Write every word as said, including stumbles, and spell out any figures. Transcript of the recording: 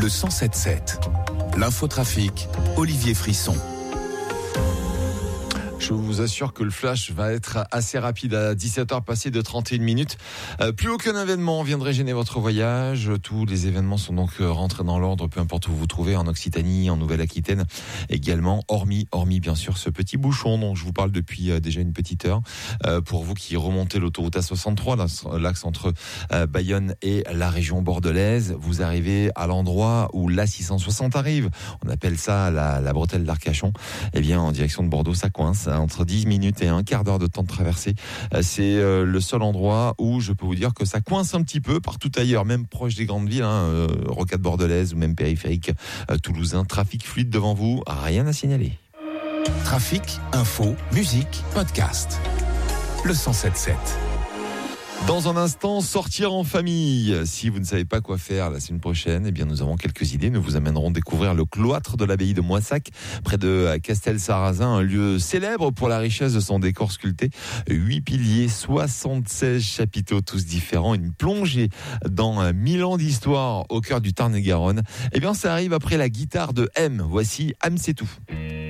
le cent sept sept. L'infotrafic, Olivier Frisson. Je vous assure que le flash va être assez rapide à dix-sept heures passées de trente et une minutes. Euh, plus aucun événement viendrait gêner votre voyage. Tous les événements sont donc rentrés dans l'ordre, peu importe où vous vous trouvez, en Occitanie, en Nouvelle-Aquitaine également, hormis, hormis bien sûr ce petit bouchon dont je vous parle depuis euh, déjà une petite heure. Euh, pour vous qui remontez l'autoroute A soixante-trois, l'axe entre euh, Bayonne et la région bordelaise, vous arrivez à l'endroit où l'A six cent soixante arrive. On appelle ça la, la bretelle d'Arcachon. Eh bien, en direction de Bordeaux, ça coince. Entre dix minutes et un quart d'heure de temps de traversée. C'est le seul endroit où je peux vous dire que ça coince un petit peu. Partout ailleurs, même proche des grandes villes, hein, euh, rocade bordelaise ou même périphérique euh, toulousain, trafic fluide devant vous, rien à signaler. Trafic, info, musique, podcast. Le cent sept sept. Dans un instant, sortir en famille. Si vous ne savez pas quoi faire la semaine prochaine, eh bien nous avons quelques idées. Nous vous amènerons découvrir le cloître de l'abbaye de Moissac, près de Castel-Sarrazin, un lieu célèbre pour la richesse de son décor sculpté. Huit piliers, soixante-seize chapiteaux, tous différents. Une plongée dans mille ans d'histoire au cœur du Tarn-et-Garonne. Eh bien, ça arrive après la guitare de M. Voici Am c'est tout.